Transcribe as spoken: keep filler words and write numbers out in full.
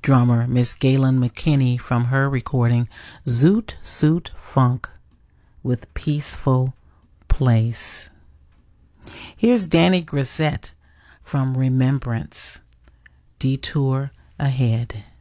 drummer Miss Galen McKinney from her recording Zoot Suit Funk with Peaceful Place. Here's Danny Grissett from Remembrance, Detour Ahead.